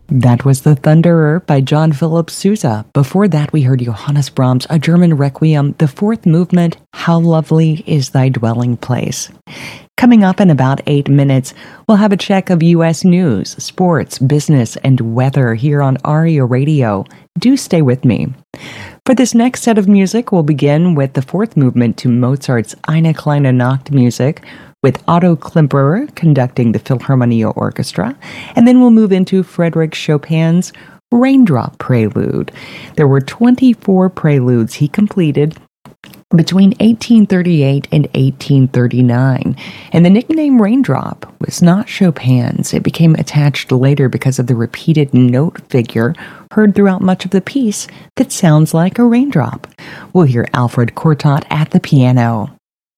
That was The Thunderer by John Philip Sousa. Before that, we heard Johannes Brahms, a German requiem, the fourth movement, How Lovely is Thy Dwelling Place. Coming up in about 8 minutes, we'll have a check of U.S. news, sports, business, and weather here on ARIA Radio. Do stay with me. For this next set of music, we'll begin with the fourth movement to Mozart's Eine kleine Nacht music, with Otto Klemperer conducting the Philharmonia Orchestra, and then we'll move into Frédéric Chopin's Raindrop Prelude. There were 24 preludes he completed between 1838 and 1839, and the nickname Raindrop was not Chopin's. It became attached later because of the repeated note figure heard throughout much of the piece that sounds like a raindrop. We'll hear Alfred Cortot at the piano.